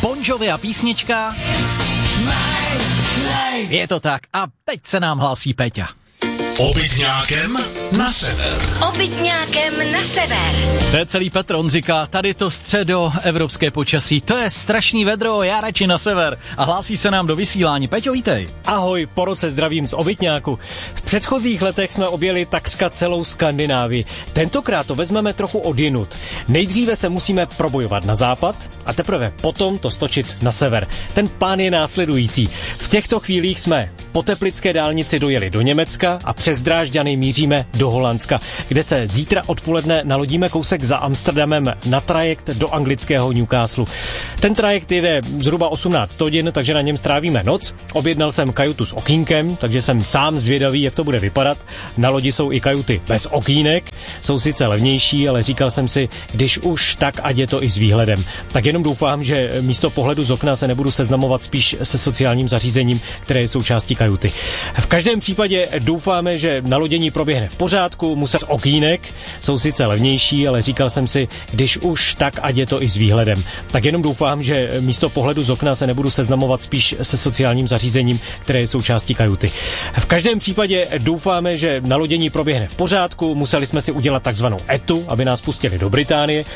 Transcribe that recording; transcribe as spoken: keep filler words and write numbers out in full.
Bon Jovi a písnička. Je to tak a teď se nám hlásí Peťa. Obytňákem na sever. Obytňákem na sever. To je celý Petr, on říká, tady to středo evropské počasí, to je strašný vedro, já radši na sever. A hlásí se nám do vysílání. Peťo, vítej. Ahoj, po roce zdravím z Obytňáku. V předchozích letech jsme objeli takřka celou Skandinávii. Tentokrát to vezmeme trochu odjinud. Nejdříve se musíme probojovat na západ a teprve potom to stočit na sever. Ten plán je následující. V těchto chvílích jsme po teplické dálnici dojeli do Německa a přes Drážďany míříme do Holandska, kde se zítra odpoledne nalodíme kousek za Amsterdamem na trajekt do anglického Newcastle. Ten trajekt jede zhruba osmnáct hodin, takže na něm strávíme noc. Objednal jsem kajutu s okýnkem, takže jsem sám zvědavý, jak to bude vypadat. Na lodi jsou i kajuty bez okýnek, jsou sice levnější, ale říkal jsem si, když už, tak ať je to i s výhledem. Tak jenom doufám, že místo pohledu z okna se nebudu seznamovat spíš se sociálním zařízením, které je součástí kajuty. V každém případě doufáme, že nalodění proběhne v pořádku, musel z okýnek, jsou sice levnější, ale říkal jsem si, když už, tak ať je to i s výhledem. Tak jenom doufám, že místo pohledu z okna se nebudu seznamovat spíš se sociálním zařízením, které je součástí kajuty. V každém případě doufáme, že nalodění proběhne v pořádku, museli jsme si udělat takzvanou etu, aby nás pustili do Británie,